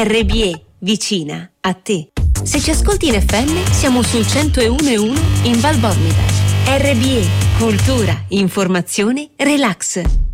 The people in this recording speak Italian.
RBE, vicina a te. Se ci ascolti in FM, siamo sul 101.1 in Val Bormida. RBE, cultura, informazione, relax.